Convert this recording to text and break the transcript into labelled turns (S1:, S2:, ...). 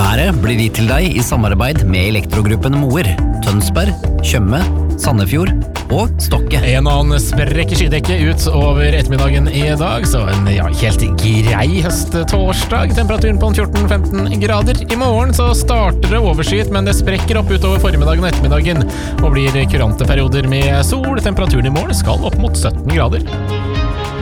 S1: Været blir gitt til deg i samarbeid med Elektrogruppen Moer, Tønsberg, Tjøme, Sandefjord og Stokke.
S2: En annen sprekker skydekke ut over ettermiddagen i dag, så en helt grei høsttorsdag. Temperaturen på 14-15 grader. I morgen så starter det overskyet, men det sprekker opp utover formiddagen og ettermiddagen, og blir kurante perioder med sol. Temperaturen i morgen skal opp mot 17 grader.